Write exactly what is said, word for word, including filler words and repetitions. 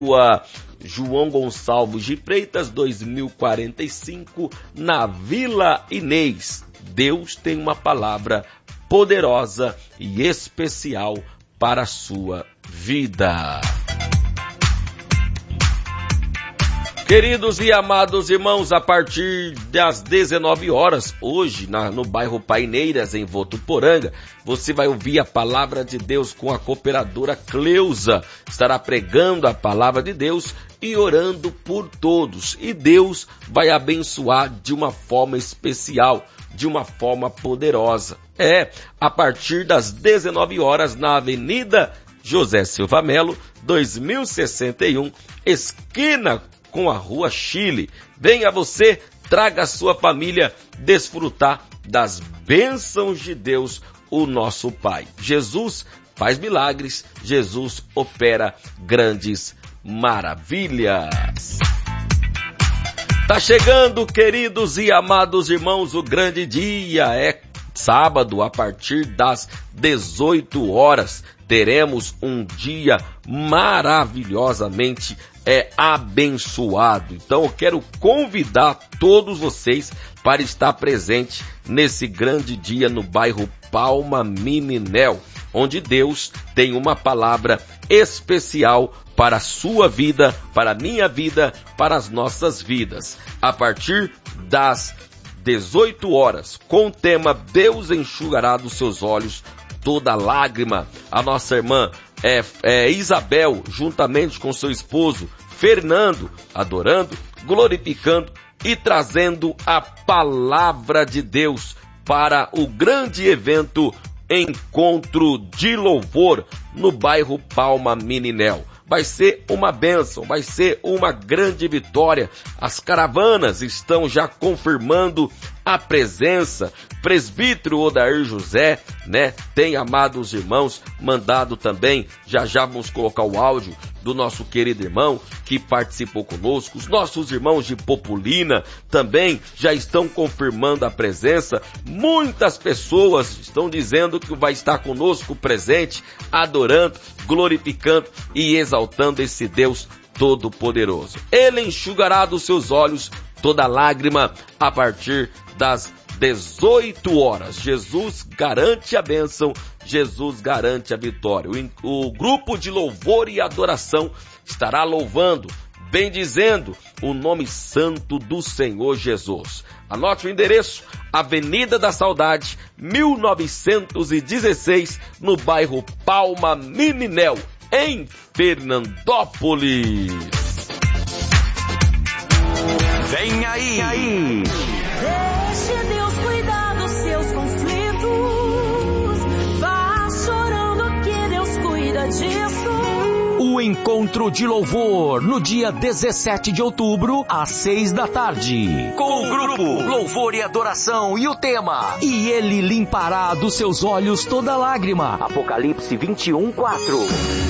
Rua João Gonçalves de Freitas, dois mil e quarenta e cinco, na Vila Inês. Deus tem uma palavra poderosa e especial para a sua vida. Queridos e amados irmãos, a partir das dezenove horas, hoje, na, no bairro Paineiras, em Votuporanga, você vai ouvir a palavra de Deus com a cooperadora Cleusa. Estará pregando a palavra de Deus e orando por todos. E Deus vai abençoar de uma forma especial, de uma forma poderosa. É, a partir das dezenove horas, na Avenida José Silva Melo, dois mil e sessenta e um, esquina com a Rua Chile. Venha você, traga a sua família desfrutar das bênçãos de Deus, o nosso Pai. Jesus faz milagres, Jesus opera grandes maravilhas. Tá chegando, queridos e amados irmãos, o grande dia. É sábado, a partir das dezoito horas, teremos um dia maravilhosamente é abençoado. Então eu quero convidar todos vocês para estar presente nesse grande dia no bairro Palma Mininel, onde Deus tem uma palavra especial para a sua vida, para a minha vida, para as nossas vidas. A partir das dezoito horas, com o tema Deus enxugará dos seus olhos toda lágrima. A nossa irmã é, é Isabel, juntamente com seu esposo Fernando, adorando, glorificando e trazendo a palavra de Deus para o grande evento Encontro de Louvor no bairro Palma Mininel. Vai ser uma bênção, vai ser uma grande vitória. As caravanas estão já confirmando a presença. Presbítero Odair José, né? Tem, amados irmãos, mandado também, já já vamos colocar o áudio do nosso querido irmão que participou conosco. Os nossos irmãos de Populina também já estão confirmando a presença. Muitas pessoas estão dizendo que vai estar conosco presente, adorando, glorificando e exaltando esse Deus Todo-Poderoso. Ele enxugará dos seus olhos toda lágrima a partir das dezoito horas. Jesus garante a bênção, Jesus garante a vitória. O, o grupo de louvor e adoração estará louvando, bendizendo o nome santo do Senhor Jesus. Anote o endereço: Avenida da Saudade, mil novecentos e dezesseis, no bairro Palma Mininel, em Fernandópolis. Vem aí! Vem aí. Deixe Deus cuidar dos seus conflitos. Vá chorando que Deus cuida disso. O Encontro de Louvor, no dia dezessete de outubro, às seis da tarde. Com o grupo Louvor e Adoração e o tema: E Ele limpará dos seus olhos toda lágrima. Apocalipse vinte e um, quatro.